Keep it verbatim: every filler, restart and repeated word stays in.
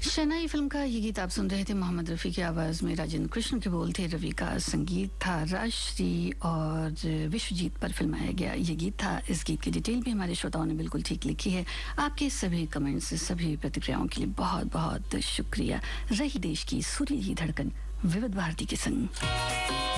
शनाई film का ये गीत आप सुन रहे थे। मोहम्मद रफ़ी की आवाज़ में राजेंद्र कृष्ण के बोल थे, रवि का संगीत था, राजश्री और विश्वजीत पर फिल्माया गया ये गीत था। इस गीत की डिटेल भी हमारे श्रोताओं ने बिल्कुल ठीक लिखी है। आपके सभी कमेंट्स, सभी प्रतिक्रियाओं के लिए बहुत बहुत शुक्रिया। रही देश की सुरीली धड़कन विविध भारती के संग।